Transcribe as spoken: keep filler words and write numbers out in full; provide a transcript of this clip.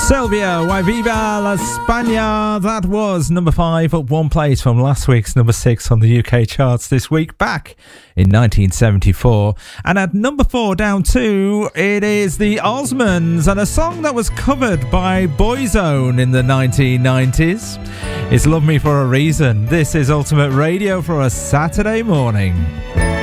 Sylvia, Why Viva La España. That was number five, up one place from last week's number six on the U K charts this week, back in nineteen seventy-four. And at number four, down two, it is the Osmonds, and a song that was covered by Boyzone in the nineteen nineties. It's Love Me For A Reason. This is Ultimate Radio for a Saturday morning.